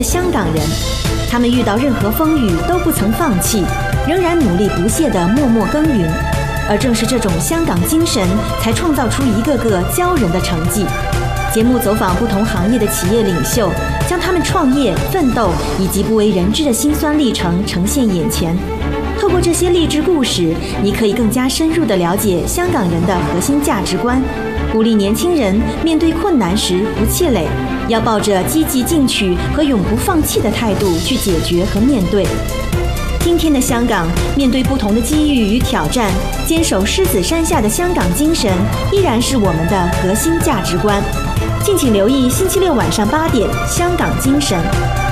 香港人，他们遇到任何风雨都不曾放弃，仍然努力不懈地默默耕耘。而正是这种香港精神，才创造出一个个骄人的成绩。节目走访不同行业的企业领袖，将他们创业、奋斗以及不为人知的辛酸历程呈现眼前。透过这些励志故事，你可以更加深入地了解香港人的核心价值观，鼓励年轻人面对困难时不气馁，要抱着积极进取和永不放弃的态度去解决和面对。今天的香港，面对不同的机遇与挑战，坚守狮子山下的香港精神，依然是我们的核心价值观。敬请留意星期六晚上8点，《香港精神》。